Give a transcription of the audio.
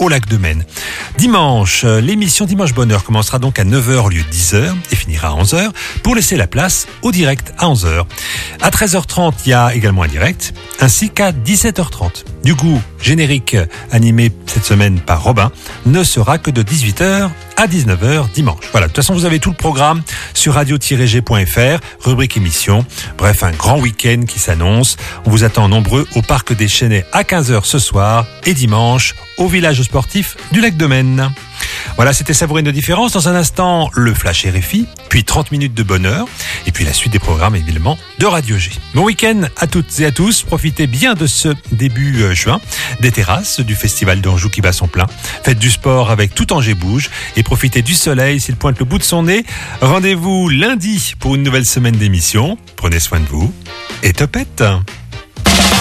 au lac de Maine. Dimanche, l'émission Dimanche Bonheur commencera donc à 9h au lieu de 10h et finira à 11h pour laisser la place au direct à 11h. À 13h30, il y a également un direct, ainsi qu'à 17h30. Du coup, générique animé cette semaine par Robin ne sera que de 18h à 19h dimanche. Voilà, de toute façon, vous avez tout le programme sur radio-g.fr, rubrique émission. Bref, un grand week-end qui s'annonce. On vous attend nombreux au Parc des Chênaies à 15h ce soir et dimanche au village sportif du lac de Maine. Voilà, c'était Savourer nos différences. Dans un instant, le Flash RFI, puis 30 minutes de bonheur, et puis la suite des programmes, évidemment, de Radio G. Bon week-end à toutes et à tous. Profitez bien de ce début juin, des terrasses du Festival d'Anjou qui bat son plein. Faites du sport avec Tout Angers Bouge et profitez du soleil s'il pointe le bout de son nez. Rendez-vous lundi pour une nouvelle semaine d'émission. Prenez soin de vous et topette.